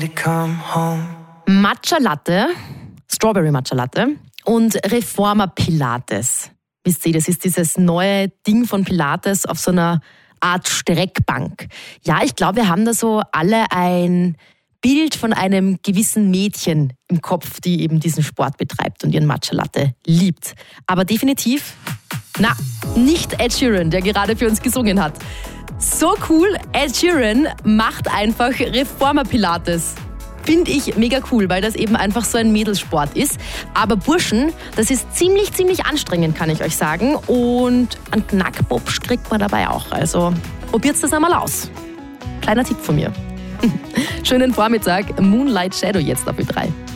Matcha Latte, Strawberry Matcha Latte und Reformer Pilates. Wisst ihr, das ist dieses neue Ding von Pilates auf so einer Art Streckbank. Ja, ich glaube, wir haben da so alle ein Bild von einem gewissen Mädchen im Kopf, die eben diesen Sport betreibt und ihren Matcha Latte liebt. Aber definitiv, nicht Ed Sheeran, der gerade für uns gesungen hat. So cool, Ed Sheeran macht einfach Reformer Pilates. Finde ich mega cool, weil das eben einfach so ein Mädelssport ist. Aber Burschen, das ist ziemlich anstrengend, kann ich euch sagen. Und einen Knackbobsch kriegt man dabei auch. Also probiert's das einmal aus. Kleiner Tipp von mir. Schönen Vormittag, Moonlight Shadow jetzt auf Ö3.